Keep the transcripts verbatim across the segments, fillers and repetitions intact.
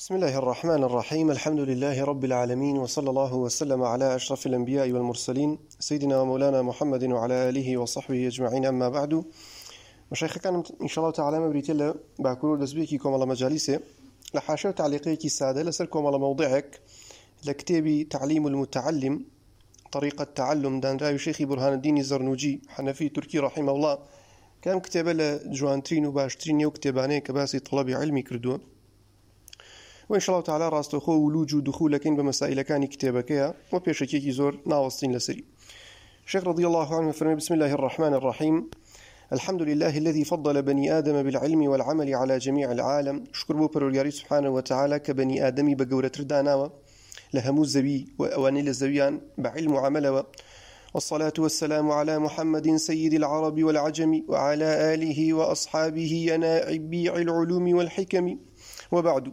بسم الله الرحمن الرحيم الحمد لله رب العالمين وصلى الله وسلم على أشرف الأنبياء والمرسلين سيدنا ومولانا محمد وعلى آله وصحبه أجمعين أما بعد مشايخ كان إن شاء الله تعالى مبريت الله باكورو دسبيكي كوم على مجالسه لحاشا تعليقيكي سادة لسركم على موضعك لكتابي تعليم المتعلم طريقة تعلم دان راي شيخي برهان الدين الزرنوجي حنفي تركي رحمه الله كان كتابه لجوانترين وباشترين يو كتاباني كباسي طلب علمي كردوه وإن شاء الله تعالى راستو خو ولوج ودخول لكن بمسائل كان كتابك وبيشكيكي زور ناوستين لسري الشيخ رضي الله عنه فرمي بسم الله الرحمن الرحيم الحمد لله الذي فضل بني آدم بالعلم والعمل على جميع العالم شكر بو برولياري سبحانه وتعالى كبني آدمي بقورة رداناوة لهمو الزبي وأواني الزبيان بعلم وعمل والصلاة والسلام على محمد سيد العرب والعجم وعلى آله وأصحابه ينابيع العلوم والحكم وبعد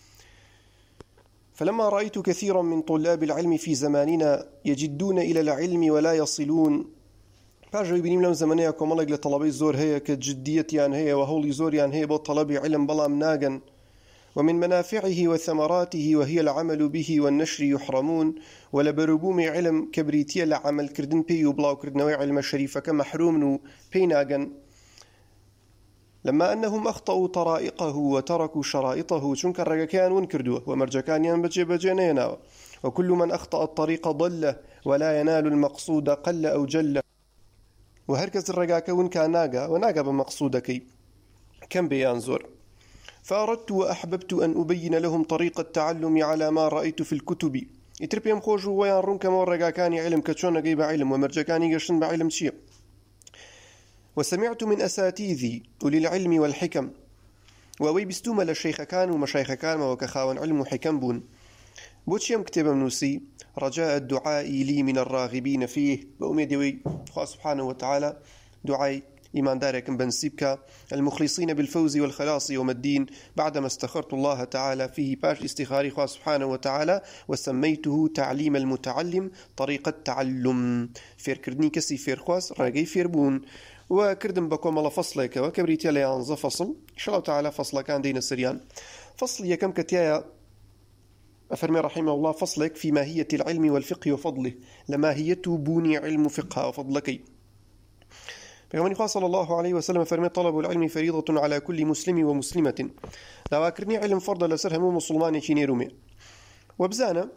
فلما رأيت كثيرا من طلاب العلم في زماننا يجدون إلى العلم ولا يصلون فاجوا بنيم لهم زمانيا كمالك لطلبي زور هي كجدية يعني هي وهولي زور يعني هي بطلب علم بلا مناغن ومن منافعه وثمراته وهي العمل به والنشر يحرمون ولبربوم علم كبريتيا لعمل كردن بي وبلاو كردنوي علم الشريفة كمحروم بيناغن لما أنهم أخطأوا طرائقه وتركوا شرائطه شنكر رجكان ونكردوه ومرجكان ينبجي بجينينا وكل من أخطأ الطريق ضل ولا ينال المقصود قل أو جل وهركز الرجاك ونكا ناقا وناقا بمقصودك كم بيانزور فأردت وأحببت أن أبين لهم طريق التعلم على ما رأيت في الكتب يتربيهم خوجوا ويانرون كما رجاكاني علم كتشون جيب علم ومرجكاني قشن بعلم شيء وسمعت من أساتيذي أولي العلم والحكم وأوي بستوما للشيخ كان ومشايخ كان وكخاون علم وحكم بون بوتشيم كتاب منوسي رجاء الدعاء لي من الراغبين فيه بأميدي خواه سبحانه وتعالى دعاء إيمان دارك بنسيبك المخلصين بالفوز والخلاص يوم الدين بعدما استخرت الله تعالى فيه باش استخاري خواه سبحانه وتعالى وسميته تعليم المتعلم طريقة تعلم فير كردني كسي فير خواس راقي فير بون وكردم بكم على فصلك وكبريت يلي عن فصل إن شاء الله تعالى فصل كان دين السريان فصل يكم كتايا أفرمي رحمه الله فصلك في ماهية العلم والفقه وفضله لماهيته بوني علم فقه وفضلك بيغمني صلى الله عليه وسلم فرمي طلب العلم فريضة على كل مسلم ومسلمة لو أكرني علم فرض لسر همو مسلمان يكيني رومي وبزانا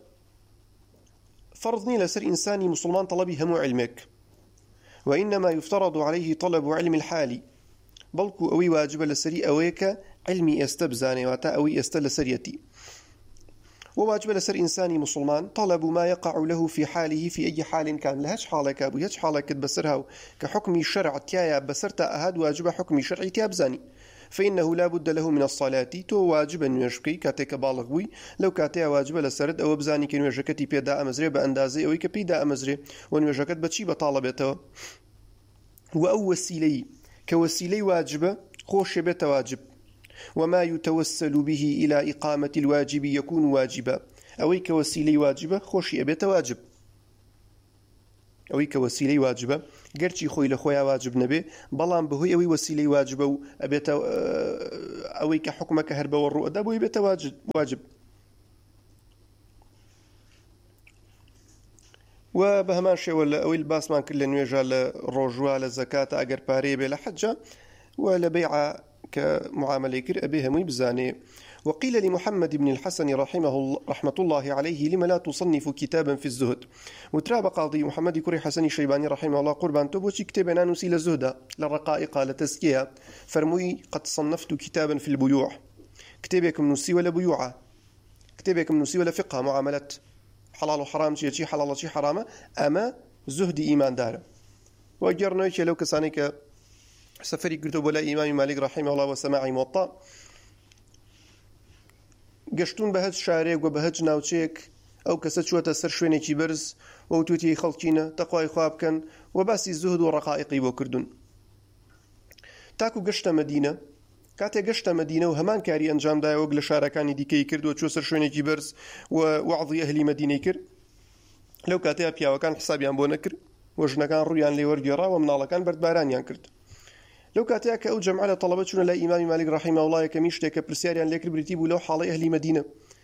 فرضني لسر إنساني مسلمان طلبي همو علمك وإنما يفترض عليه طلب علم الحال بلكو أوي واجب لسري أويك علمي استبزاني واتا أوي استلسريتي وواجب لسر إنساني مسلمان طلب ما يقع له في حاله في أي حال كان لهج حالك أبو يهج حالك بسرها كحكم الشرع تيايا بسرت أهد واجب حكم الشرع تيابزاني فإنه لا بد له من الصلاة تو واجبا يشكي كاتيك بالغوي لو كاتيا واجب لسرد أو بزاني كن يشكتي بيدا أمزري بأندازي أو يكبيدا أمزري ونيشكت بتشي بطالبته وأو وسيلي كوسيلي واجبة خوش بيت واجب وما يتوسل به إلى إقامة الواجب يكون واجبا أو كوسيلي واجبة خوش بيت واجب أو كوسيلي واجبة قرشي خوي لخويا واجب نبي بلان بهوي أو وسيلي واجبة أبيت أو كحكمك هربا والرؤى أبوي بيت واجب واجب وبهمان شيء ولا أو الباس ما كل نوجه للرجوع للزكاة أجر باريبة لحجة ولا بيع كمعاملة كر أبيها مي بزاني وقيل لمحمد بن الحسن رحمه الله رحمة الله عليه لما لا تصنف كتابا في الزهد وتراب قاضي محمد كري حسن الشيباني رحمه الله قربان تبوشي كتابنا نسيل الزهد للرقائق لتزكية فرموي قد صنفت كتابا في البيوع كتابكم نسي ولا بيوعة كتابكم نسي ولا فقه معاملات حلال وحرام شيء شيء حلال شيء حرام أما زهد إيمان دار وأجرنا شيء لو كسانك سفري كتب ولا إمام مالك رحمه الله وسماعي موطأ قشتون بهج شارع وبهج ناوتشيك أو كسر شو تسر شويني كبرز وتوتي خلقينا تقوى خواب كان وبس الزهد والرقائق وكردون تاكو قشت مدينة كاتي قشت مدينة وهمان كاري أنجام داي وقل شاركاني ديكي كرد وشو سر شويني كبرز ووعظي أهلي مدينة كر لو كاتي أبيا وكان حسابي عن بونكر وجنا كان رويان لي ورقرا ومن الله كان برد باران ينكرد لو كاتيك أو جمع على طلبتنا لا إمام مالك رحمه الله كميشتك برسياريان لكر بريتيب ولو حالي أهل مدينة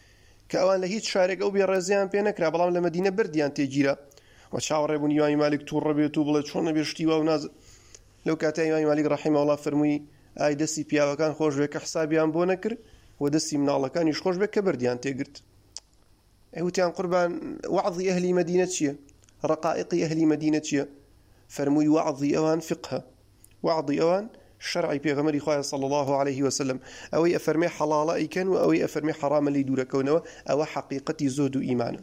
کە ئەوان لە هیچ شارێک ئەو بێڕێزیان پێ نەکرا بەڵام لە مەدینە بردیان تێگیرە و چاوەڕێبوون ئیمامی مالک تووڕە بێت و بڵێ چۆن نەبێ شتی وا و ناز لەو کاتە ئیمامی مالک ڕەحیمە الله فەرمووی ئای دەستی پیاوەکان خۆش بێ کە حسابیان بۆ نەکرد و دەستی مناڵەکانیش خۆش بێ کە بردیان تێگرت. ئەوتیان قوربان وعظی ئەهلی مەدینە چییە؟ ڕقائقی ئەهلی مەدینە چییە؟ فەرمووی وعظی ئەوان فقهە، وعظی ئەوان شرعی پێغەمبەری خوای صلی الله عليه وسلم، ئەوەی ئەفەرمێ حەڵاڵە ئەیکەن و ئەوەی ئەفەرمێ حەرامە لێی دوورەکەونەوە، ئەوە حەقیقەتی زۆد و ئیمانە.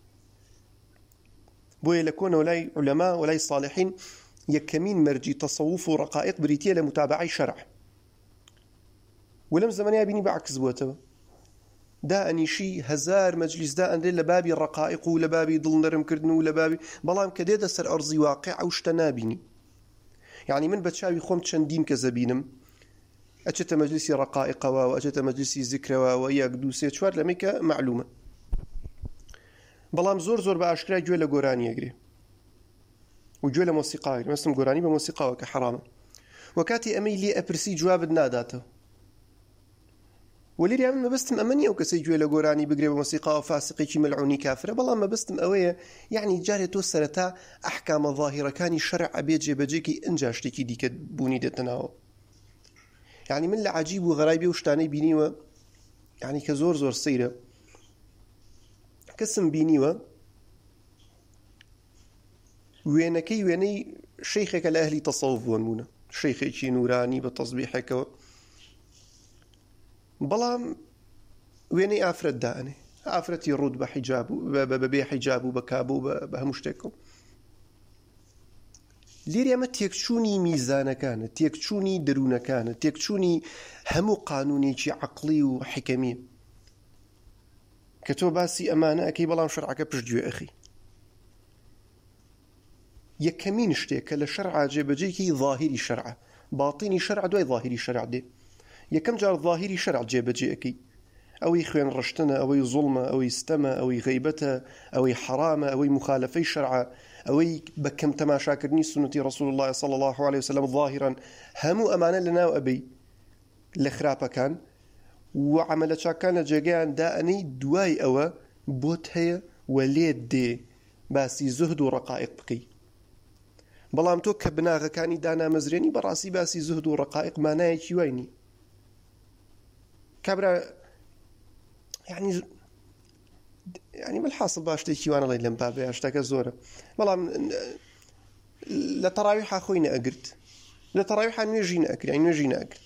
بۆیە لە کۆنەوە لای عولەما و لای صالحین یەکەمین مەرجی تەسەووف و ڕقائق بریتیە لە متابعەی شەرع. ولەم زەمانەیە بینی بەعکس بووەتەوە، دائەنیشی هەزار مەجلیس دائەنرێ لە بابی ڕقائق و لە بابی دڵنەرمکردن و لە بابی، بەڵام کە دێتە سەر ئەرزی واقع ئەو شتە نابینی. یعنی من بە چاوی خۆم چەندین کە زەبینم ئەچێتە مەجلیسی ڕقائقەوە و ئەچێتە مەجلیسی زیکرەوە و یەک دوو سێ چوار لەمەی کە معلومە، بەڵام زۆر زۆر بە ئاشکرا گوێ لە گۆرانی ئەگرێ و گوێ لە مۆسیقا ئەگرێ، مەستم گۆرانی بە مۆسیقاوە کە حەرامە، و کاتی ئەمەی لێ ئەپرسی جوابت ناداتەوە. وەلیریا من مەبەستم ئەمە نییە ئەو کەسەی گوێ لە گۆرانی بگرێ بە مۆسیقا و فاسقێکی مەلعونی کافرە، بەڵام مەبەستم ئەوەیە یعنی جارێ تۆ سەرەتا ئەحکامە ظاهیرەکانی شەرع ئەبێ جێبەجێکی ئەنجا شتێکی دیکە بوونی دێتناوە. یعنی من لە عەجیب و غەرایبی و شتانەی بینیوە، یعنی کە زۆر زۆر سەیرە، کەسم بینیوە وێنەکەی وێنەی شەیخێکە لە ئەهلی تەسەووف بوونە، شەیخێکی نورانی بە تەسبیحێکەوە، بەڵام وێنەی ئافرەت دائەنێ، ئافرەتی ڕوود بە حیجاب و بەبێ حیجاب و بە کابوو بە هەموو شتێکەوە. لێرە ئەمە تێکچوونی میزانەکانە، تێکچوونی دەروونەکانە، تێکچوونی هەموو قانونێکی عەقڵی و حیکەمیە کە تۆ باسی ئەمانە ئەکەی بەڵام شەرعەکە پشتگوێ ئەخی. یەکەمین شتێک کە لە شەرعا جێبەجێکی ظاهری شەرعە، باتینی شەرع دوای ظاهری شەرع دێ. یەکەم جار ظاهری شەرع جێبەجێ ئەکەی، ئەوەی خوێن ڕشتنە، ئەوەی زوڵمە، ئەوەی ستەمە، ئەوەی غەیبەتە، ئەوەی حەرامە، ئەوەی مخالەفەی شەرعە، ئەوەی بەکەم تەماشاکردنی سنەتی ڕەسوول الله صلی الله عليه وسلم ظاهرا، هەموو ئەمانە لەناو ئەبەی لە خراپەکان و عەمەلە چاکان لە جێگەیان دائەنەی دوای ئەوە بۆت هەیە و لێت دێ باسی زوهد و ڕقائق بکەی. بەڵام تۆ کە بناغەکانی دانامەزرێنی بەڕاستی باسی زوهد و ڕقائق مانایەکی وای نی. کابرا يعني يعني بالحاصل باش تيجي وانا الله لم بابي اشتاك زوره والله لا تراويح اخوينا اقرت لا تراويح نجينا اكل يعني نجينا اكل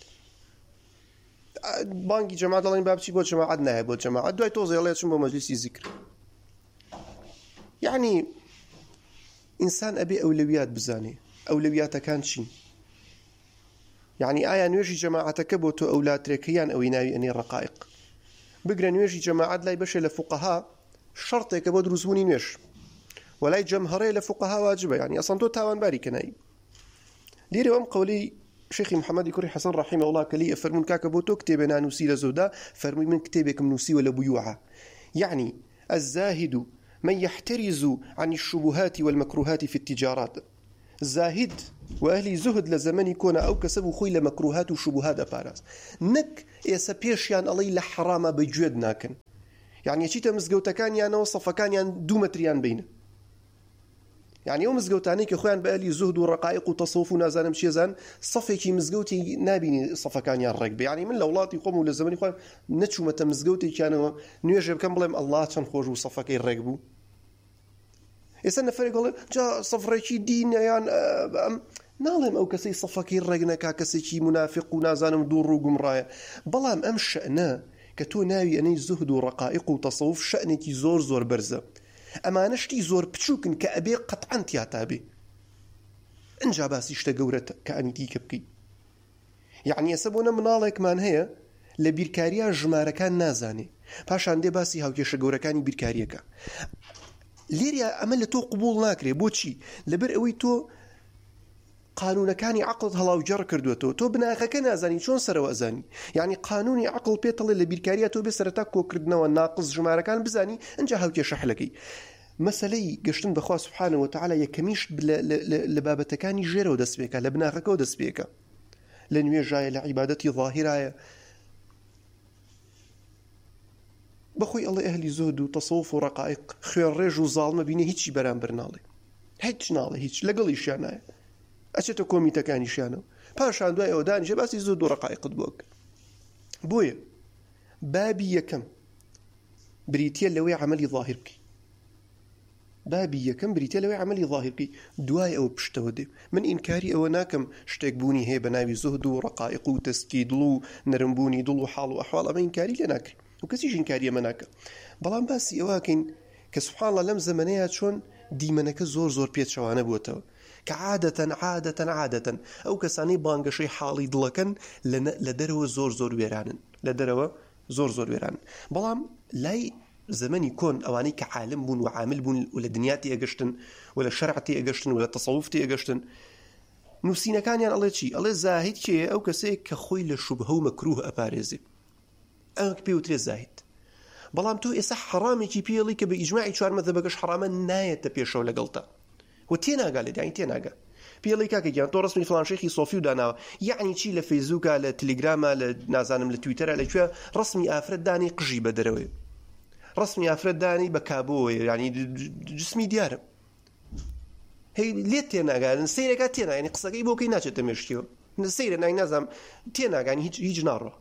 بانكي جماعه الله بابتي بو جماعه عندنا بو جماعه دوي توزي الله يشم مجلس ذكر. يعني انسان ابي اولويات بزاني اولوياته كان شي، يعني آية نوێژی جەماعەتەکە بۆ تۆ ئەولاترێکیان ئەوەی ناوی ئەنێ ڕقائق بگرە. نوێژی جەماعەت لای بەشێ لە فوقەها شەرتێکە بۆ دروستبوونی نوێژ، وەلای جەمهەڕەیە لە فوقەها واجبە، يعني ئەسڵەن تۆ تاوانباری کەنایی. لێرە ئەم قەولەی شێخی محەممەدی کوڕی حەسەن ڕەحیمە الله کە لی ئەفەرموون کاکە بۆ تۆ کتێبێ نانووسی لە زۆدا، فەرمووی من کتێبێکم نووسیوە لە بویوعە، يعني الزاهد من يحترز عن الشبهات والمكروهات في التجارات. زاهد وأهلي زهد لزماني كونا أو كسبوا خوي لمكروهات وشبهات أبارز نك إيسا بيشيان الله لحرامة بجود ناكن، يعني يشيتا مزقوتكان يعني وصفكان يعني دو متريان بينه، يعني يوم مزقوتاني كخوان بأهلي زهد ورقائق وتصوف ونازان مشيزان صفيكي مزقوتي نابيني صفكان يعني الرقبة، يعني من لولاتي قوموا لزماني خوان نتشو متى مزقوتي كانوا نيجي بكم بلهم الله تنخوجوا صفكي الرقبو. ئێستا نەفەرێک گەڵێ جا سەفڕێکی دینیان ناڵێم ئەو کەسەی سەفەکەی ڕێک نەکا کەسێکی منافق و نازانم دوو ڕوو گومڕایە، بەڵام ئەم شەئنە کە تۆ ناوی ئەنەی زوهد و ڕقائق و تەسەووف شەئنێکی زۆر زۆر بەرزە، ئەمانە شتی زۆر بچووکن کە ئەبێ قەتعەن تیاتا بێ، ئەنجا باسی شتە گەورەتە کە ئەنی دیکە بکەی. یعنی ئێستا بۆنە مناڵێکمان هەیە لە بیرکاریە ژمارەکان نازانێ، پاشان دێ باسی هاوکێشە گەورەکانی بیرکاریەکە. لێرە ئەمە لە تۆ قبول ناکرێ. بۆچی؟ لەبەر ئەوەی تۆ قانونەکانی عەقڵت هەڵاوجەڕ کردوێتەوە، تۆ بناغەکە نازانی چۆن سەرەوە ئەزانی. یعنی قانونی عەقڵ پێتەڵێ لە بیرکاریە تۆ بێ سەرەتا کۆکردنەوە ناقص ژمارەکان بزانی، ئەنجا هاوکێشە حەلەکەی. مەسەلەی گەشتن بەخوا سوبحانەوە وتەعالا یەکەمیش لە بابەتەکانی ژێرەوە دەست پێکە، لە بناغەکەەوە دەست پێکە، لە نوێژایە، لە عیبادەتی ظاهیرایە. بەخۆی ئەڵێ ئەهلی زۆد و تەسەوف و ڕقائق خوێن ڕێژ و زاڵمە بینێ هیچی بەرامبەر ناڵێ، هیچ ناڵێ، هیچ لەگەڵیشیان نایە، ئەچێتە کۆمیتەکانیشیانەوە، پاشان دوای ئەوە دانیشێ باسی زۆد و ڕقائقت بۆکە. بۆیە بابی یەکەم بریتە لەوەی عەمەلی ظاهر بکەی، بابی یەکەم بریتە لەوەی عەمەلی ظاهر بکەی، دوای ئەوە پشتەوە دێ. من ئینکاری ئەوە ناکەم شتێک بوونی هەیە بە ناوی زۆهد و ڕقائق و تەسکی دڵ و نەرمبوونی دڵ و حاڵ و ئەحواڵ، ئەمە ئینکاری لێ ناکرێ و کەسیش ئینکاری ئەمە ناکە. بەڵام باسی ئەوەکەین کە سوبحانڵڵا لەم زەمانەیە چۆن دیمەنەکە زۆر زۆر پێچەوانە بووەتەوە کە عادەتەن عادەتەن عادەتەن ئەو کەسانەی بانگەشەی حاڵی دڵەکەن لە دەرەوە زۆر زۆر وێرانن، لە دەرەوە زۆر زۆر وێرانن. بەڵام لای زمانی کۆن ئەوانەی کە عالم بوون و عامل بوون و لە دنیاتی ئەگەشتن و لە شەرعتی ئەگەشتن و لە تەسەوفتی ئەگەشتن، نووسینەکانیان ئەڵێ چی؟ ئەڵێ زاهید کێیە؟ ئەو کەسەیە کە خۆی لە شوبهە و مەکروه ئەپارێزێ، ئەوە پێ وترێ زاهید. بەڵام تۆ ئێستا حرامێکی پێڵی کە بە ئیجماعی چوار مەذهبەکەش حرامە نایەتە پێشەوە لەگەڵتە و تێناگا لێ، یعنی تێناگا پێڵی کاکەگیان تۆ ڕسمی فڵان شێخی سۆفی و داناوە، یعنی چی؟ لە فەیسبووکە، لە تەلێگرامە، لە نازانم لە تویتەرە، لەکوێ ڕسمی ئافرەت دانی قژی بە دەرەوەی، ڕسمی ئافرەت دانی بە کابۆوە، یعنی جسمی دیارە، هەی لێت تێناگەن سەیرەکە تێنا، یعنی قسەکەی بۆکەی ناچێتە مێشتیەوە، سەیرە نای نازام تێناگانی هیچ هیچ ناڕۆ.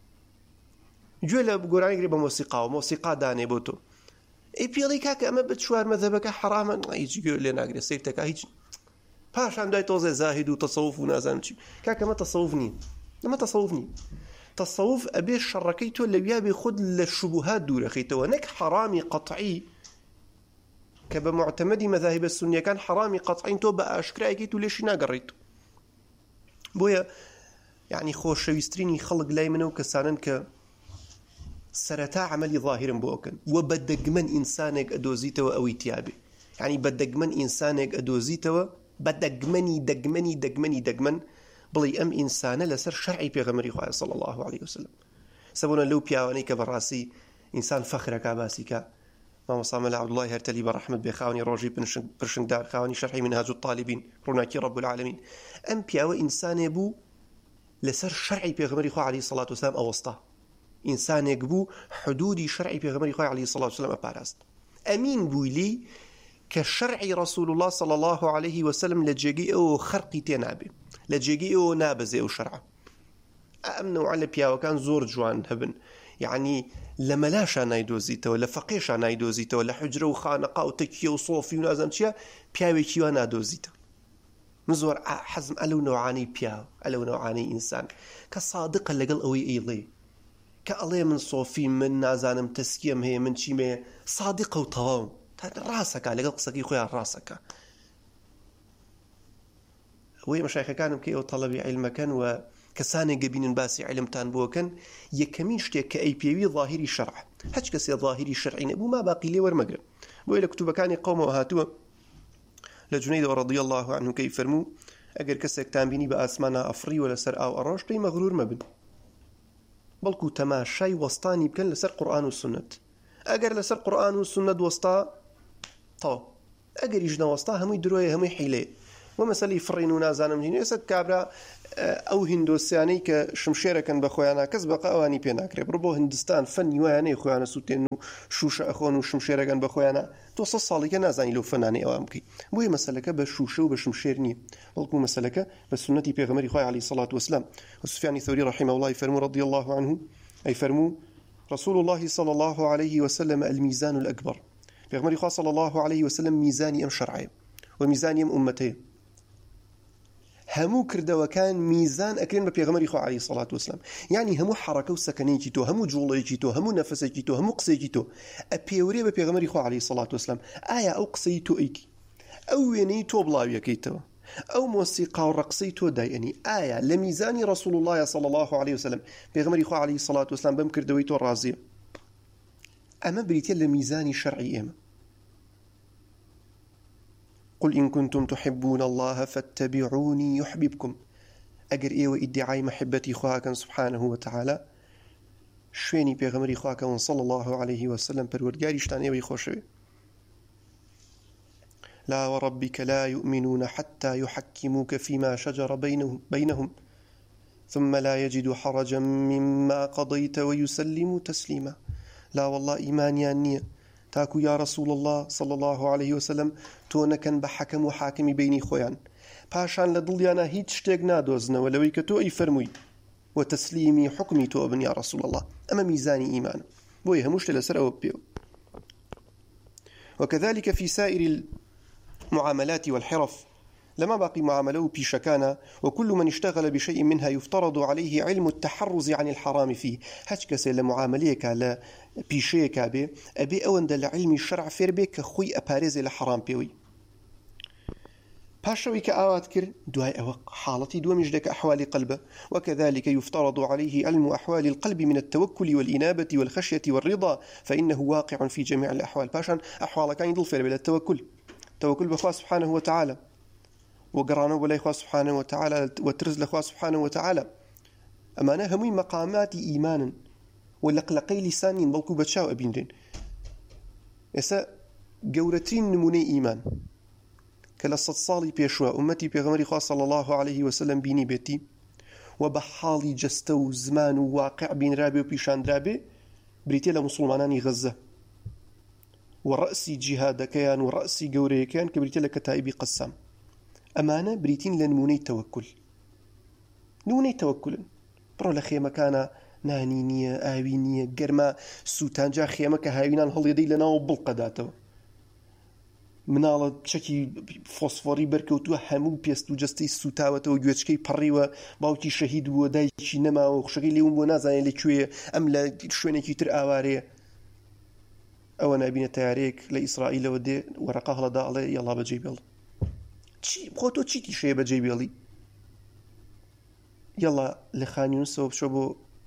گوێ لە گۆرانیگری بە مۆسیقا و مۆسیقا دانێ بۆ تۆ، ئەی پێڵی کاکە ئەمە بە چوار مەذهبەکە حرامە، هیچ گوێ لێ ناگرێ سەیرتەکە هیچ. پاشان دوای تۆزێ زاهید و تەسەوف و نازانم چی، کاکە ئەمە تەسەوف نین، ئەمە تەسەوف نین. تەسەوف ئەبێ شەڕەکەی تۆ لەویا بێ خود لە شوبهات دوورەخەیتەوە، نەک حرامی قەطعی کە بە معتەمەدی مەذاهیبە سونیەکان حرامی قەطعین تۆ بە ئاشکرایەکەیت و لێشی ناگەڕیت. بۆیە یعنی خۆشەویستترینی خەڵک لای منە و کەسانن کە سەرەتا عەمەلی ظاهرن بۆ ئەکەن و بە دەگمەن ئینسانێک ئەدۆزیتەوە ئەوەی تیابێ، یعنی بە دەگمەن ئینسانێک ئەدۆزیتەوە، بە دەگمەنی دەگمەنی دەگمەنی دەگمەن بڵێ ئەم ئینسانە لەسەر شەرعی پێغەمبەری خوا صلی الله علیه وسلم. سەبوونە لەو پیاوانەی کە بەڕاستی ئینسان فەخرەکە باسی کە مامۆستا مەلا عەبدوڵڵاهی هەرتەلی بەڕەحمەت بێ خاوەنی ڕۆژی پرشنگدار، خاوەنی شەرحی منهاج الطالبین، ڕووناکی ڕەب العالمین، ئەم پیاوە ئینسانێ بوو لەسەر شەرعی پێغەمبەری خوا عەلەیهی سەڵات وسەلام ئەوەستا، ئینسانێک بوو حدودی شەرعی پێغەمبەری خوا عەلەیهی سەڵات وسەلام ئەپاراست، ئەمین بووی لی کە شەرعی ڕەسوول الله صلی الله علیه وسلم لە جێگەی ئەوە خەرقی تێنابێ، لە جێگەی ئەوە نابەزێ ئەو شەرعە. ئەم نەوعە لە پیاوەکان زۆر جوان هەبن، یعنی لە مەلاشان نایدۆزیتەوە، لە فەقێشان نایدۆزیتەوە، لە حوجرە و خانەقا و تەکیە و سۆفی و نازانم چییە، پیاوێکی وا نادۆزیتەوە. من زۆر حەزم ئەلەو نەوعانەی پیاو، ئەلەو نەوعانەی ئینسان کە سادقە لەگەڵ ئەوەی ئەیڵێ، کە ئەڵێ من سۆفی، من نازانم تەسکیم هەیە، من چیمێ، سادقە و تەواو ڕاستەکە لەگەڵ قسەکەی خۆیان ڕاستەکە. وی مەشایخەکانم کە ئەو تەڵەبی عیلمەکەن و کەسانێک گەبینن باسی عیلمتان بۆکەن، یەکەمین شتێک کە ئەی پێوی ظاهری شەرع، هەچ کەسێ ظاهری شەرعی نەبوو ما باقی لێ وەرمەگرن. بۆیە لە کتوبەکانی قەومەوە هاتووە لە جونەید ڕەضی الله عنه کەی فەرموو ئەگەر کەسێکتان بینی بە ئاسمانە ئەفڕیوە لەسەر ئاو ئەڕۆژ پێی مەغرور مەبن، بەڵکو تەماشای وەستانی بکەن لەسەر قورئان و سونەت. ئەگەر لەسەر قورئان و سونەت وەستا تەواو، ئەگەریش نەوەستا هەمووی درۆیە، هەمووی حیلەیە. و مەسەلەی فڕین و نازانم جین ئێستا کابرا ئەو هیندۆسیانەی کە شمشێرەکەن بە خۆیانە کەس بەقە ئەوانی پێ ناکرێت، بڕۆ بۆ هیندستان فەنی وایانەیە خۆیانە سووتێن و شوشە ئەخۆن و شمشێرەکەن بە خۆیانە، تۆ سە ساڵێکە نازانی لەو فەنانەی ئەوان بکەی. بۆیە مەسەلەکە بە شوشە و بە شمشێر نییە، بەڵکو مەسەلەکە بە سونەتی پێغەمبەری خوا عەلەیهی سەڵات وسەلام. سفیانی ثەوری ڕەحیمەه الله فەرموو رضی الله عنه، ئەی فەرموو رسول الله صلى الله عليه وسلم الميزان الأكبر، پێغەمبەری خوا صلى الله عليه وسلم میزانی ئەم شەرعەیە و میزانی ئەم ئومەتەیە. هەموو کردەوەکان میزان ئەکرێن بە پێغەمبەری خوا عەلەیهی سەڵات وسەلام، یعنی هەموو حەرەکە و سەکەنەیەکی تۆ، هەموو جوڵەیەکی تۆ، هەموو نەفەسێکی تۆ، هەموو قسەیەکی تۆ ئەپێورێ بە پێغەمبەری خوا عەلەیهی سەڵات وسەلام. ئایا ئەو قسەی تۆ ئەیکی، ئەو وێنەی تۆ بڵاویەکەیتەوە، ئەو مۆسیقا و ڕەقسەی تۆ دایئەنی، ئایا لە میزانی ڕەسوول الله صلی الله عليه وسلم پێغەمبەری خوا عەلەیهی سەڵات وسەلام بەم کردەوەی تۆ ڕازیە؟ ئەمە بریتە لە میزانی شەرعی ئێمە. قل إن كنتم تحبون الله فاتبعوني يحببكم. ئەگەر ئێوە ئیدعای مەحبەتی خواکەن سبحانه وتعالى، شوێنی پێغەمبەری خواکەون صلی الله عليه وسلم، پەروەردگاریشتان ئێوەی خۆشەوێ. لا وربك لا يؤمنون حتى يحكموك فيما شجر بينهم, بينهم ثم لا يجدوا حرجا مما قضيت ويسلموا تسليما لا والله إيمانيان نییە تاکو یا رسول الله صلى الله عليه وسلم تۆ نەکەن بە حەکەم و حاکمی بینی خۆیان پاشان لە دڵیانە هیچ شتێک نادۆزنەوە لەوەی کە تۆ ئەی فەرمووی و تەسلیمی حکمی تۆ بن یا رسول الله ئەمە میزانی ئیمان بۆیە هەموو شتێ لەسەر ئەوە بێ. وكذلك في سائر المعاملات والحرف لما باقي معامله بيشكانا وكل من اشتغل بشيء منها يفترض عليه علم التحرز عن الحرام فيه هاش كسي لمعامليك على بيشيك أبي أبي أوند لعلم الشرع فيربك خوي أبارز لحرام بيوي باشوي كأوات كر دعاء أوق حالتي دو مجدك أحوال قلبه وكذلك يفترض عليه علم أحوال القلب من التوكل والإنابة والخشية والرضا فإنه واقع في جميع الأحوال باشان أحوال كان يضل فير بالتوكل توكل بخوا سبحانه وتعالى وقرانا ولا إخوة سبحانه وتعالى وترز لإخوة سبحانه وتعالى أمانا همي مقامات إيمانا ولقلقي لسانين بلكو بتشاو أبينرين يسا قورتين نموني إيمان كلا صد صالي بيشوا أمتي بيغمري خاص صلى الله عليه وسلم بيني بيتي وبحالي جستو زمان وواقع بين رابي وبيشان رابي بريتي لمسلماناني غزة ورأسي جهاد كيان ورأسي قوري كيان كبريتي لكتائبي قسام أمانة بريتين لنموني توكل نموني توكل برو لخيمة كان نانينية آوينية قرما سوتانجا خيمة كهاوينان هل يدي لنا وبالقداتو مناڵە چەکی فۆسفۆری بەرکەوتووە هەموو پێست و جەستەی سوتاوەتەوە گوێچکەی پەڕیوە باوکی شەهید بووە دایکی نەماوە خوشەکەی لێون بۆ نازانێت لەکوێیە ئەم لە شوێنێکی تر ئاوارەیە ئەوە نابینە تیارەیەک لە ئیسرائیلەوە دێ وەرەقە هەڵەدا ئەڵێ یەڵا بەجێ بێڵ چی خۆ تۆ چیتی شەیە بەجێ بێڵی یەڵا لە خانیونسەوە بچۆ بۆ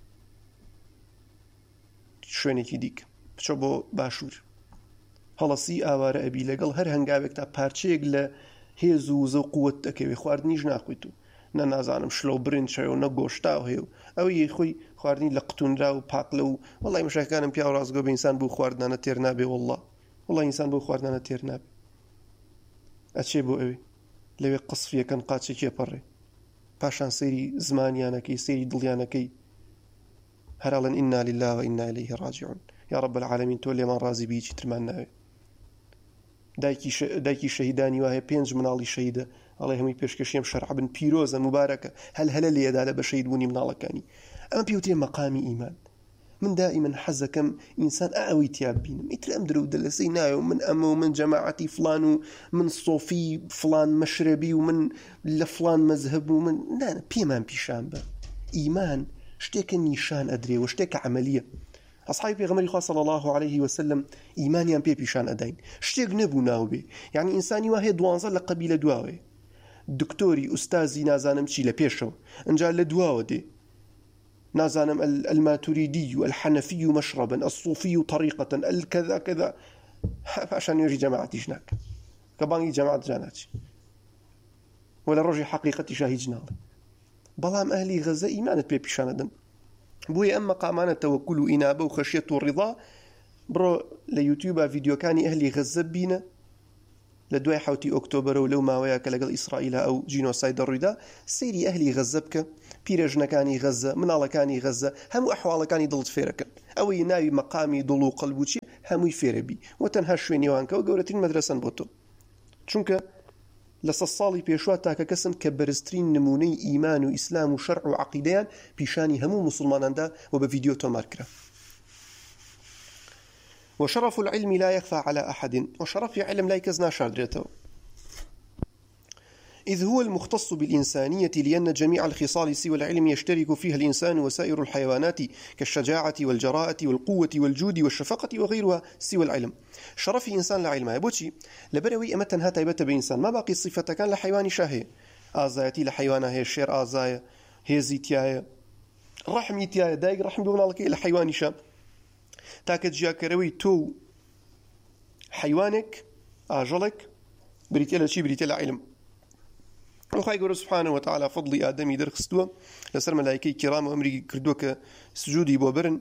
شوێنێکی دیک بچۆ بۆ باشوور هەڵەسی ئاوارە ئەبی لەگەڵ هەر هەنگاوێک تا پارچەیەک لە هێز و وزە و قووەت دەکەوێ خواردنیش ناخویت و نە نازانم شلە و برنج هەیە و نە گۆشتا و هەیە و ئەوە یەی خۆی خواردنی لە قوتونرا و پاقلە و وەڵای مشایخەکانم پیا و ڕازگۆ بە ئینسان بۆ خواردنانە تێر نابێ وەڵڵا وەڵای ئینسان بۆ خواردنانە تێر نابێ ئەچێ بۆ ئەوێ لەوێ قسفیەکەن قاچێکی پەڕێ پاشان سەیری زمانیانەکەی سەیری دڵیانەکەی هەراڵن ئینا لله و ئینا ئیلەیه ڕاجعون یا رب العالمین تۆ لێمان ڕازی بی هیچی ترمان ناوێ دایکی شەهیدانی وایە پێنج مناڵی شەهیدە ئەڵێ هەمووی پێشکەشیم شەرع بن پیرۆزە مبارەکە هەل هەلە لێدادە بە شەهید بوونی مناڵەکانی ئەمە پێوتێ مەقامی ئیمان من دائما حەزەکەم ئینسان ئەوەی تیاب بینم ئیتر ئەم درە و دەلەسەی نایە و من ئەمە و من جەماعەتی فڵان و من سۆفی فڵان مەشرەبی و من لە فڵان مەزهب و من نانە پێمان پیشان بە ئیمان شتێکە نیشان ئەدرێ و شتێکە عەمەلیە أصحابي بيغمري خاص صلى الله عليه وسلم إيمانيان بي بيشان أدين شتيق نبو ناوبي يعني إنساني واهي دوانزا لقبيلة دواوي دكتوري أستاذي نازانم شي لبيشو انجا لدواو دي نازانم الماتريدي الحنفي مشربا الصوفي طريقة الكذا كذا عشان يجي جماعتي شناك كباني جماعة جاناتي ولا رجي حقيقتي شاهي جنالي بلام أهلي غزة إيمانت بي بيشان أدن بوي أما قامانة توكل وإنابة وخشية والرضا برو ليوتيوب فيديو كاني أهلي غزة بينا لدواي حوتي أكتوبر ولو ما وياك لقل إسرائيل أو جينوسايد الردا سيري أهلي غزة بك بيرجنا كاني غزة منالا كاني غزة همو أحوالا كاني ضلت فيرك أو يناوي مقامي ضلو قلبوشي همو فيربي وتنهاش شويني وانكا وقورتين مدرسة بوتو چونك لسالي بيشوا تاكا كسن كبرسترين نموني إيمان وإسلام وشرع وعقيدان بيشاني همو مسلمان دا وبفيديو توماركرا. وشرف العلم لا يخفى على أحد وشرف العلم لا يكزنا شادرته إذ هو المختص بالإنسانية لأن جميع الخصال سوى العلم يشترك فيها الإنسان وسائر الحيوانات كالشجاعة والجراءة والقوة والجود والشفقة وغيرها سوى العلم. شرف إنسان لعلمه يبوشي لبروي أمتن هاتا يبت بإنسان ما باقي الصفة كان لحيوان شاهي آزايتي لحيوانها هي الشير آزايا هي زيتيايا رحمي تيايا دايق رحم بمنا لك لحيوان شا تاكد جاكروي تو حيوانك آجلك بريتيلا شي بريتيلا علم وخاي قول سبحانه وتعالى فضل آدمي درخستوا لسر ملائكي كرام وأمري كردوك سجودي بوبرن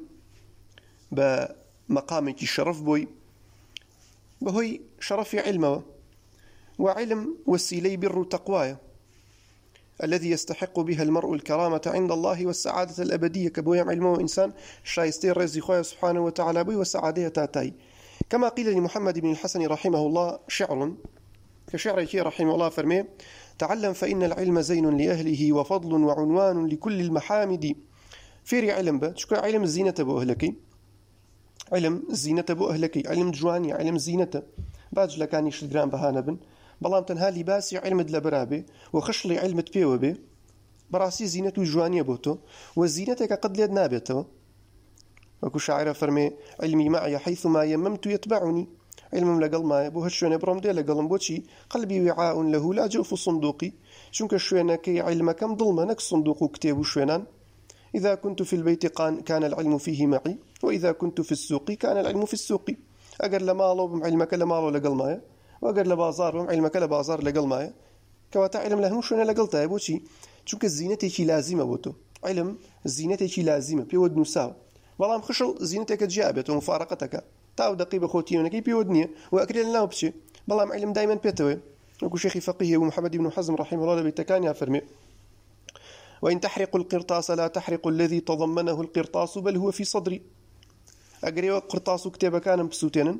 بمقامك الشرف بوي بهوي شرف علمه وعلم وسيلي بر تقوايا الذي يستحق بها المرء الكرامة عند الله والسعادة الأبدية كبويا علمه إنسان شايستي رزي خواه سبحانه وتعالى بي والسعادة تاتاي. كما قيل لمحمد بن الحسن رحمه الله شعر كشعره رحمه الله فرمي: تعلم فإن العلم زين لأهله وفضل وعنوان لكل المحامد. فيري علم با شكرا علم الزينة بو أهلكي، علم الزينة بو أهلكي، علم جواني، علم زينة باج لكاني شدقران بهانا بن بلام تنها لباسي علم دلبرابي وخشلي علم تبيو بي براسي زينة جوانية بوتو والزينة قد ليد نابتو. وكو شاعر فرمي: علمي معي حيثما يممت يتبعني. علم لقل ما بو هالشوينة بروم دي لقلم بوشي قلبي وعاء له لا جوف صندوقي. شنك الشوينة كي علم كم ظلمة نك صندوق كتاب شوينان. إذا كنت في البيت كان العلم فيه معي وإذا كنت في السوق كان العلم في السوق. أقر لمالو بعلمك لمالو لقل مايا وأقر لبازار بعلمك لبازار لقل مايا. كواتا علم لهم شوينة لقلتها بوشي شنك الزينة كي لازمة بوتو. علم الزينة كي لازمة بيود نساو بلام خشل زينتك جابت ومفارقتك تاو دقيقة خوتيونك بيودنيا وأكري لنا بشي بلام علم دايما بيتوي. وكو شيخي فقيه ومحمد بن حزم رحمه الله بيتكاني فرمي: وإن تحرق القرطاس لا تحرق الذي تضمنه القرطاس بل هو في صدري. أقري قرطاس كتاب كان بسوتين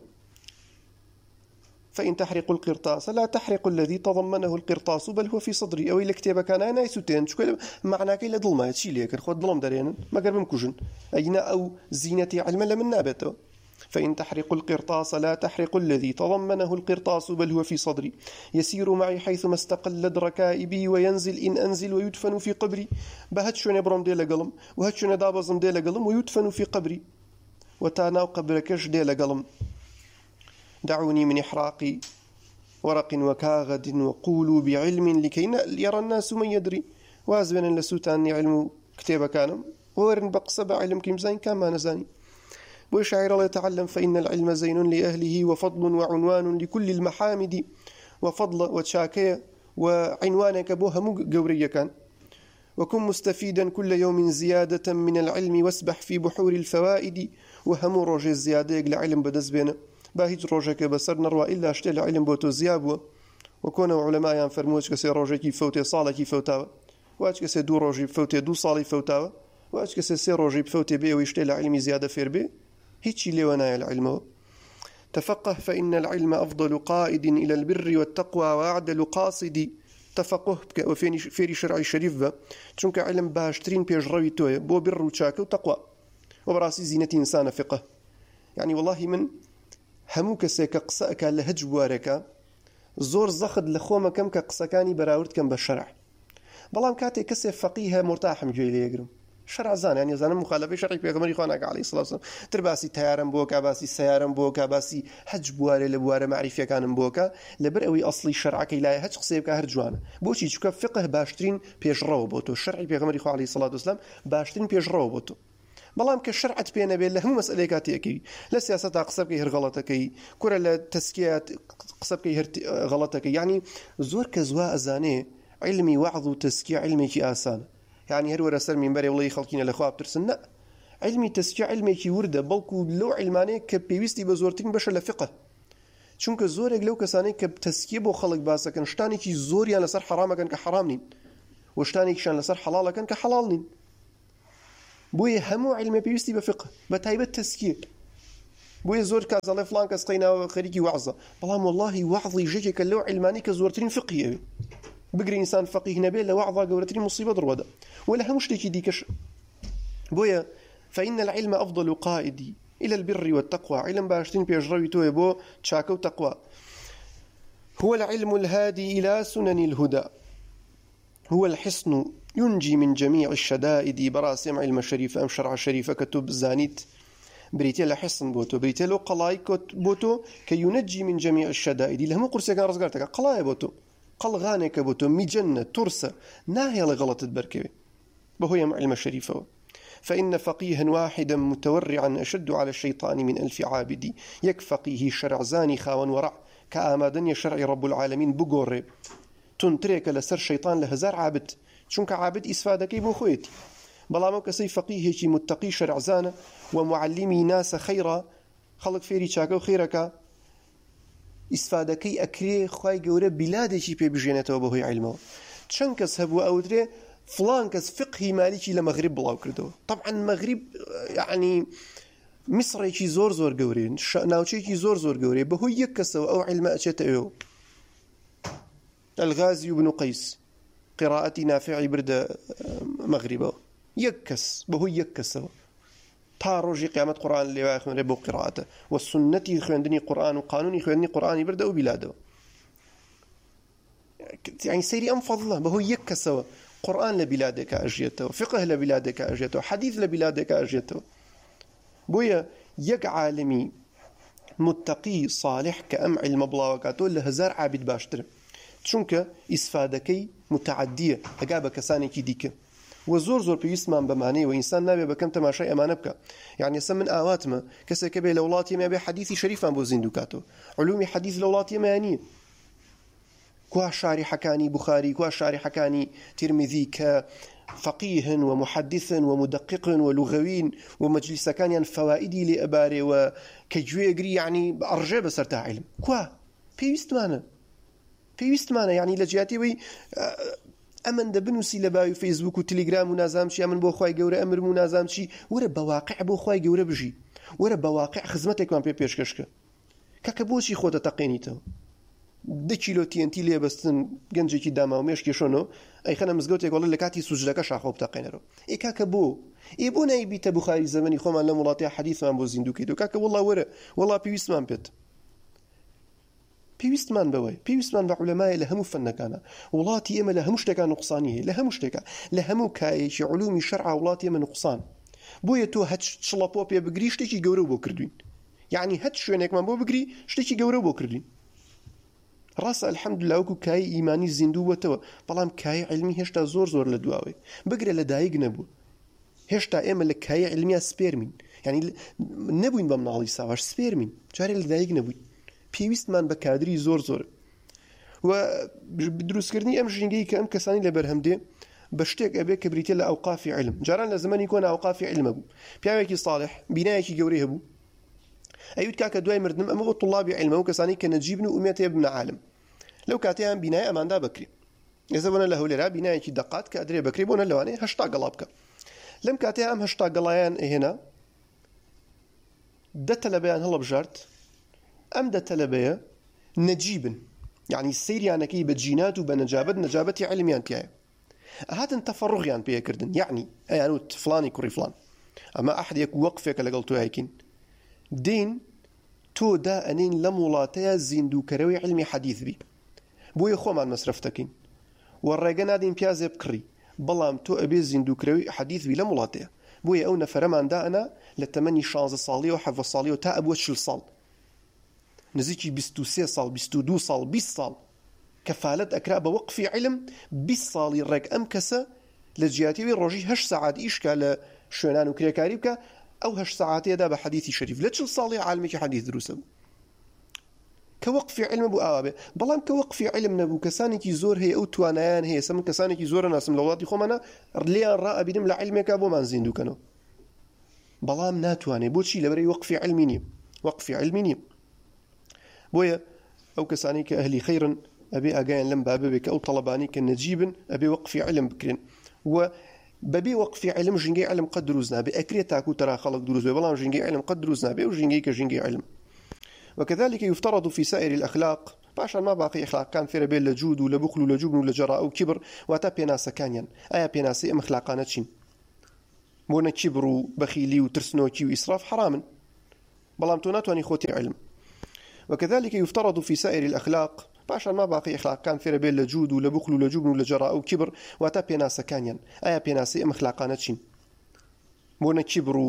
فإن تحرق القرطاس لا تحرق الذي تضمنه القرطاس بل هو في صدري. أو إلا كتاب كان أنا يسوتين شكل معناك إلا ظلمة تشي ليك خد ظلم درينا ما قرب مكوجن أين أو زينتي علما لمن نابته. فإن تحرق القرطاس لا تحرق الذي تضمنه القرطاس بل هو في صدري. يسير معي حيثما استقلت ركائبي وينزل إن أنزل ويدفن في قبري. بهتشون برم دي لقلم وهتشون دابزم دي لقلم ويدفن في قبري. وتاناو قبركش دي لقلم. دعوني من إحراق ورق وكاغد وقولوا بعلم لكي يرى الناس من يدري. وازبنا لسوتاني علم كتاب كانم ورن بقصب علم كمزين كما نزاني. وشاعر الله يتعلم فإن العلم زين لأهله وفضل وعنوان لكل المحامد. وفضل وتشاكية وعنوانك بوها مقورية كان. وكن مستفيدا كل يوم زيادة من العلم واسبح في بحور الفوائد. وهم روجي الزيادة لعلم بدز بينا باهيج روجك بسر نروى إلا اشتل علم بوتو زيابوا. وكونوا علماء ينفرموش كسي روجي كي فوتي صالة كي فوتاوا واج كسي دو روجي بفوتي دو صالي فوتاوا واج كسي سي روجي بفوتي بي ويشتل علمي زيادة فير بي هيتشي ليوانا العلم. تفقه فإن العلم أفضل قائد إلى البر والتقوى وأعدل قاصد. تفقه وفيني فيري شرعي شريف با چونك علم باشترين بيج روي توي بو بر وشاك وتقوى وبراسي زينة إنسان فقه. يعني والله من همو كسيك قصاك لهج بوارك زور زخد لخوما كم كقصكاني براورد كم بالشرع بلام كاتي كسي فقيه مرتاح مجوي لي يقرم شرع زان يعني زان مخالفة شرعي بيغمري خوانك عليه الصلاة والسلام ترباسي تيارم بوكا باسي سيارم بوكا باسي حج بواري لبواري معرفية كان بوكا لبرأوي أصلي شرعك لا هج قصيبك هرجوانا بوشي چوكا فقه باشترين بيج رو بوتو الشرعي بيغمري خو عليه الصلاة والسلام باشترين بيج رو بوتو بلام كشرعت بينا بين لهم مسألة كاتيكي لا سياسة قصب كي هر غلطكي كرة لا تسكيات قصب كي هر غلطكي يعني زور كزوا أزاني علمي وعظ وتسكية علمي كي آسان يعني هر ورا سر منبري والله خلقينا لخواب ترسن لا علمي تسكية علمي كي وردة بلكو لو علماني كبيوستي بزورتين بشر لفقه چونك زورك لو كساني كبتسكية بو خلق باسا كان شتاني كي زور يعني لسر حرام كان كحرامنين وشتاني كشان لسر حلال كان كحلالنين بوي همو علم بيوستي بفقه بتايبة تسكية بوي زور كازالي فلان كسقينا خريكي وعظة بلام والله وعظي جيكي كاللو علماني كزورتين فقهية بقري إنسان فقيه نبي لا وعظة قورتين مصيبة درودا ولا همش تيكي ديكش بويا فإن العلم أفضل قائدي إلى البر والتقوى علم باشتين بيجروي توي بو تشاكو تقوى هو العلم الهادي إلى سنن الهدى هو الحصن ينجي من جميع الشدائد براسم علم الشريف أم شرع الشريف كتب زانيت بريتي لحصن بوتو بريتي له قلاي بوتو كي ينجي من جميع الشدائد لهم قرصي كان رزقارتك قلاي بوتو قلغانك بوتو مجنة ترسى ناهي لغلط البركبي بهو يم علم الشريف فإن فقيها واحدا متورعا أشد على الشيطان من ألف عابد يكفقيه شرع زاني خاون ورع كآمادن يشرع رب العالمين بقور تنتريك لسر شيطان لهزار عابد چونك عابد إسفادكي بو خويتي بلامو كسي فقيه شي متقي شرع زانه ومعلمي ناس خيرا خلق فيري چاكو خيرك إسفادكي أكري خواي قورة بلادي شي بي بجينته وبهوي علمه چەند کەس هەبوو ئەوترێ فلان کەس فقهی مالیکی لە مەغریب بڵاو کردەوە. طبعا مەغریب یعنی میسڕێکی زۆر زۆر گەورەیە، ناوچەیەکی زۆر زۆر گەورەیە، بەهۆی یەک کەسەوە ئەو عیلمە ئەچێتە ئێوە. الغازي بن قيس قراءتي نافعي برد مغربه يكس بهو يكس تا روجي قيامة قرآن اللي واخن ربو قراءته والسنة يخوندني قرآن وقانون يخوندني قرآن برد وبلاده يعني سيري أم فضله بهو يكس قرآن لبلادك أجيته فقه لبلادك أجيته حديث لبلادك أجيته بويا يك عالمي متقي صالح كأم علم بلاوكاتو لهزار عابد باشتر چونکە ئیسفادەکەی متعدیە ئەگا بە کەسانێکی دیکە و زۆر زۆر پێویستمان بەمانەیە و ئینسان نابێ بەکەم تەماشای ئەمانە بکە. یعنی ئێستا من ئاواتمە کەسێکە بێ لە وڵاتیمە بێ حەدیثی شەریفان بۆ زیندوو کاتەوە، علومی حەدیث لە وڵاتیمە نییە. کوا شارحەکانی بوخاری، کوا شارحەکانی ترمذی کە فەقیهن و محەدیثن و مدققن و لوغەوین و مەجلیسەکانیان فەوائیدی لێ ئەبارێ و کە گوێگری یعنی ئەڕژێ بەسەر تا عیلم. کوا پێویستمانە پێویستمانە یعنی لە جیاتیەوەی ئەمن دەبنووسی لە باوی فەیسبوک و تەلیگرام و نازام چی ئەمن بۆ خوای گەورە ئەمرم و نازام چی، وەرە بەواقع بۆ خوای گەورە بژی، وەرە بەواقع خزمەتێکمان پێ پێشکەشکە. کاکە بۆچی خۆتە تەقێنیتەوە؟ دە کیلۆ تێنتی لێ بەستن گەنجێکی داما و مێشکی شۆنەوە ئەی خەنە مزگەوتێک وەڵە لە کاتی سوجدەکە شاخۆ بتەقێنەرەوە. ئێ کاکە بۆ ئێ بۆ نایبیتە بوخاری زەمەنی خۆمان لە وڵاتیا حەدیثمان بۆ زیندوو کردو. کاکە وەڵا وەرە وەڵا پێویستمان پێت پێویستمان بەوەی پێویستمان بە عولەمایە لە هەموو فەنەکانە. وڵاتی ئێمە لە هەموو شتێکان نوقسانی هەیە، لە هەموو شتێکە، لە هەموو کایەکی علومی شەرع وڵاتی ئێمە نوقسان. بۆیە تۆ هەچ شڵەپۆ پێ بگری شتێکی گەورە بۆ کردوین، یعنی هەچ شوێنێکمان بۆ بگری شتێکی گەورە بۆ کردوین. ڕاستە الحەمدوللا وەکو کای ئیمانی زیندوو بووەتەوە، بەڵام کای علمی هێشتا زۆر زۆر لە دواوەی. بگرە لە دایک نەبوو، هێشتا ئێمە لە کای علمیە سپێرمین، یعنی نەبووین بە مناڵی ساواش سپێرمین، جارێ لە دایک نەبووین. پێویستمان بە کادری زۆر زۆر و دروستکردنی ئەم ژینگەی کە ئەم کەسانی لە بەرهەمدێ بە شتێک ئەبێ کە بریتێ لە ئەوقافی علم. جاران لە زمانی کۆنا ئەوقافی علمە بوو، پیاوێکی صالح بینایەکی گەورەی هەبوو، ئەیوت کاکە دوای مردنم ئەمە بۆ طوڵابی علمە و کەسانی کە نەجیبن و ئومێت هەیە ببنە عالم. لەو کاتەیان بینای ئەماندا بکرێ. ئێستا بۆنە لە هەولێرا بینایەکی دەقات کە ئەدرێ بکرێ بۆنە لەوانەیە هەشتا گەڵا بکە. لەم کاتەیە ئەم هەشتا گەڵایان ئەهێنا دە تەلەبەیان هەڵەبژارد. ئەم دە تەلەبەیە نەجیبن، یعنی سەیریانەکەی بە جینات و بە نەجابەت نەجابەتی علمیان تایە. هاتن تەفەڕوغیان پێکردن، یعنی ئەیانوت فلانی کوڕی فلان ئەمە ئەحدێک وەقفێکە لەگەڵ تۆ هایکین دین تۆ دا ئەنین لەم وڵاتەیە زیندووکەرەوەی علمی حەدیث بی، بۆیە خۆمان مەسرەف دەکەین و ڕێگە نادین پیازێ بکڕی، بەڵام تۆ ئەبێ زیندووکەرەوەی حەدیث بی لەم وڵاتەیە. بۆیە ئەو نەفەرەمان دائەنا لە تەمەنی شانزە ساڵی و حەڤە ساڵی و تا ئەبووە چل ساڵ، نزیکی بیست و سێ ساڵ بیست و دوو ساڵ بیست ساڵ کەفالەت ئەکرا بە وەقفی علم. بیست ساڵی ڕێک ئەم کەسە لە جیاتیەوەی ڕۆژی هەشت سەعات ئیشکا لە شوێنان و کرێکاری بکە، ئەو هەشت سەعاتەیەدا بە حەدیثی شەریف لە چل ساڵی عالمێکی حەدیث دروستە بوو کە وەقفی علم بوو ئاوا بێ. بەڵام کە وەقفی علم نەبوو کەسانێکی زۆر هەیە ئەو توانایان هەیە. سەمن کەسانێکی زۆرە ناسم لە وڵاتی خۆمانە لێیان ڕائەبینم لە علمێکا بۆمان زیندووکەنەوە، بەڵام ناتوانێ. بۆچی؟ لەبەرەوەی وەقفی علمی نییە، وەقفی علمی نییە. بۆیە ئەو کەسانی کە ئەهلی خەیرن ئەبێ ئاگایان لەم بابە بێ کە ئەو تەڵەبانی کە نەجیبن ئەبێ وەقفی علم بکرێن و بەبێ وەقفی علم ژینگەی علم قەت دروست نابێ. ئەکرێت تاکو تەرا خەڵک دروست بێ، بەڵام ژینگەی علم قەت دروست نابێ و ژینگەی کە ژینگەی علم. وكذلك يفترض في سائر الأخلاق باشا ما باقي أخلاق كان في ربيل لجود ولا بخل ولا جبن ولا جراء وكبر واتا بيناسا كانيان أيا بيناسي أم أخلاقانا تشين بونا كبر وبخيلي وترسنوكي وإسراف حراما بلام توناتواني خوتي علم. وكذلك يفترض في سائر الأخلاق باشا ما باقي أخلاق كان في ربيل لجود ولا بخل ولا جبن ولا جراء وكبر واتا بيناسا كانيان أيا بيناسي أم أخلاقانا تشين بونا كبر